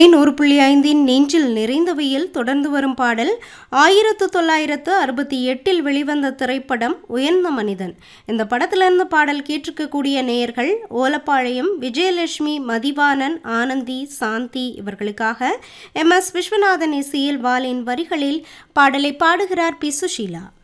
100.5 நெஞ்சில் நிறைந்தவையில் தொடர்ந்து வரும் பாடல் 1968 வெளிவந்த திரைப்படம் உயர்ந்த மனிதன். இந்த படத்திலிருந்து பாடல் கேட்டிருக்கக்கூடிய நேயர்கள் ஓலப்பாளையம், விஜயலட்சுமி, மதிவாணன், ஆனந்தி, சாந்தி இவர்களுக்காக MS விஸ்வநாதன் இசையில் வாலின் வரிகளில் பாடலை பாடுகிறார் பி. சுஷீலா.